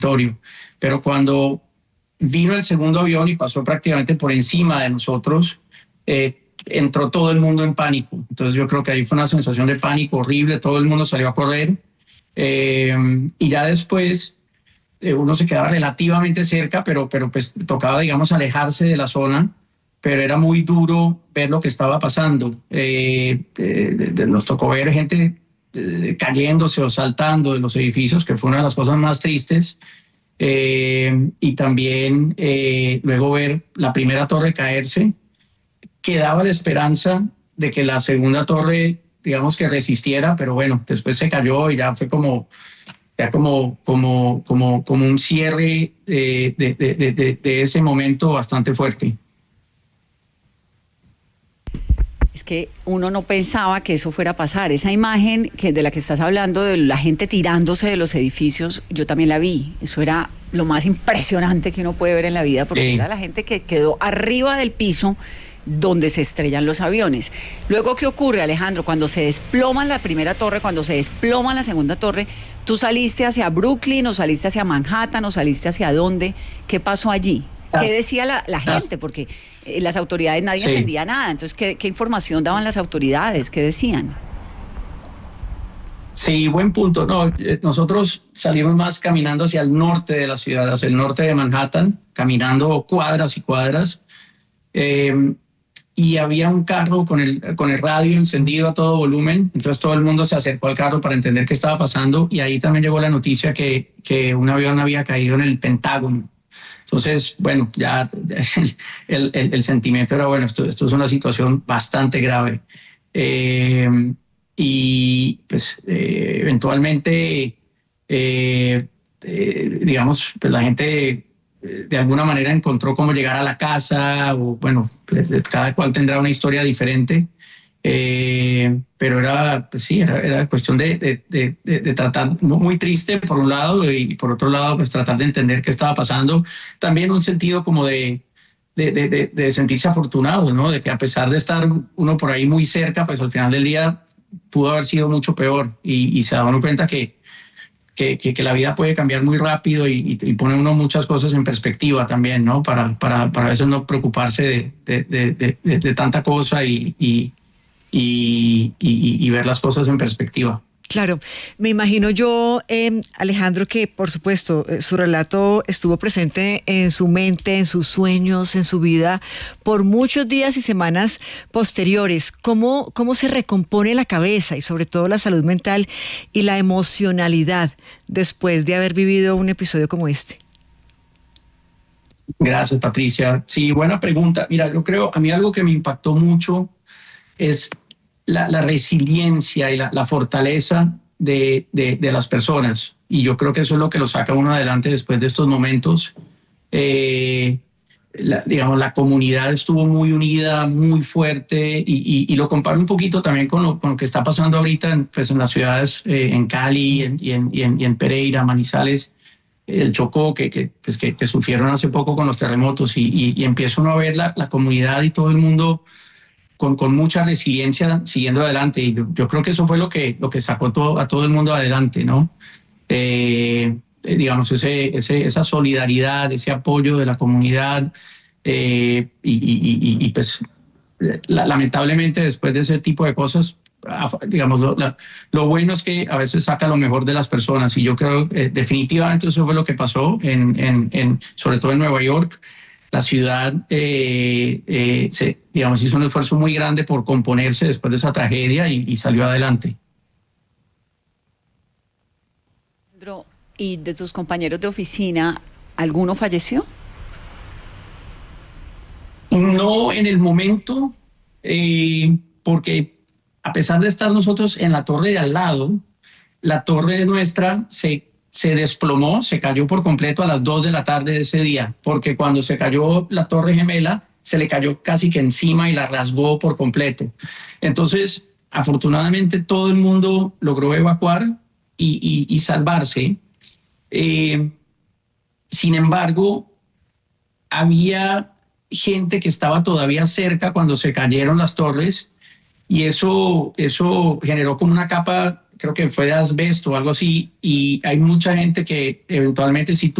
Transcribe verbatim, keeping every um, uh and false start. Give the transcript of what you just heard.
territorio. Pero cuando vino el segundo avión y pasó prácticamente por encima de nosotros, eh, entró todo el mundo en pánico. Entonces yo creo que ahí fue una sensación de pánico horrible, todo el mundo salió a correr, eh, y ya después eh, uno se quedaba relativamente cerca, pero, pero pues tocaba, digamos, alejarse de la zona, pero era muy duro ver lo que estaba pasando. Eh, eh, nos tocó ver gente eh, cayéndose o saltando de los edificios, que fue una de las cosas más tristes. Eh, y también eh, luego ver la primera torre caerse, quedaba la esperanza de que la segunda torre, digamos, que resistiera, pero bueno, después se cayó y ya fue como, ya como, como, como, como un cierre eh, de, de, de, de ese momento bastante fuerte. Es que uno no pensaba que eso fuera a pasar. Esa imagen que de la que estás hablando, de la gente tirándose de los edificios, yo también la vi. Eso era lo más impresionante que uno puede ver en la vida, porque sí, era la gente que quedó arriba del piso donde se estrellan los aviones. Luego, ¿qué ocurre, Alejandro? Cuando se desploma la primera torre, cuando se desploma la segunda torre, ¿tú saliste hacia Brooklyn o saliste hacia Manhattan o saliste hacia dónde? ¿Qué pasó allí? ¿Qué decía la, la gente? Porque eh, las autoridades, nadie sí. entendía nada. Entonces, ¿qué, ¿qué información daban las autoridades? ¿Qué decían? Sí, buen punto. No, nosotros salimos más caminando hacia el norte de la ciudad, hacia el norte de Manhattan, caminando cuadras y cuadras. Eh, y había un carro con el, con el radio encendido a todo volumen. Entonces todo el mundo se acercó al carro para entender qué estaba pasando. Y ahí también llegó la noticia que, que un avión había caído en el Pentágono. Entonces, bueno, ya el, el, el sentimiento era, bueno, esto, esto es una situación bastante grave. Eh, y pues eh, eventualmente, eh, eh, digamos, pues la gente eh, de alguna manera encontró cómo llegar a la casa, o bueno, pues, cada cual tendrá una historia diferente. Eh, pero era, pues sí, era, era cuestión de, de, de, de, de tratar, muy triste por un lado, y por otro lado, pues tratar de entender qué estaba pasando. También un sentido como de, de, de, de, de sentirse afortunado, ¿no? De que a pesar de estar uno por ahí muy cerca, pues al final del día pudo haber sido mucho peor, y, y se da uno cuenta que, que, que, que la vida puede cambiar muy rápido, y, y pone uno muchas cosas en perspectiva también, ¿no? Para, para, para a veces no preocuparse de, de, de, de, de, de tanta cosa y, y Y, y, y ver las cosas en perspectiva. Claro, me imagino yo, eh, Alejandro, que por supuesto eh, su relato estuvo presente en su mente, en sus sueños, en su vida por muchos días y semanas posteriores. ¿Cómo, cómo se recompone la cabeza y sobre todo la salud mental y la emocionalidad después de haber vivido un episodio como este? Gracias, Patricia. Sí, buena pregunta. Mira, yo creo, a mí algo que me impactó mucho es la, la resiliencia y la, la fortaleza de, de, de las personas. Y yo creo que eso es lo que lo saca uno adelante después de estos momentos. Eh, la, digamos, la comunidad estuvo muy unida, muy fuerte, y, y, y lo comparo un poquito también con lo, con lo que está pasando ahorita en, pues en las ciudades, eh, en Cali en, y, en, y, en, y en Pereira, Manizales, el Chocó, que, que, pues que, que sufrieron hace poco con los terremotos, y, y, y empieza uno a ver la, la comunidad y todo el mundo Con, con mucha resiliencia siguiendo adelante. Y yo, yo creo que eso fue lo que, lo que sacó todo, a todo el mundo adelante, ¿no? Eh, eh, digamos, ese, ese, esa solidaridad, ese apoyo de la comunidad. Eh, y, y, y, y pues, la, lamentablemente, después de ese tipo de cosas, digamos, lo, la, lo bueno es que a veces saca lo mejor de las personas. Y yo creo que eh, definitivamente eso fue lo que pasó, en, en, en, sobre todo en Nueva York. La ciudad, eh, eh, se, digamos, hizo un esfuerzo muy grande por componerse después de esa tragedia, y, y salió adelante. ¿Y de tus compañeros de oficina, alguno falleció? No en el momento, eh, porque a pesar de estar nosotros en la torre de al lado, la torre nuestra se se desplomó, se cayó por completo a las dos de la tarde de ese día, porque cuando se cayó la torre gemela, se le cayó casi que encima y la rasgó por completo. Entonces, afortunadamente, todo el mundo logró evacuar y, y, y salvarse. Eh, sin embargo, había gente que estaba todavía cerca cuando se cayeron las torres, y eso, eso generó como una capa creo que fue de asbesto o algo así, y hay mucha gente que eventualmente si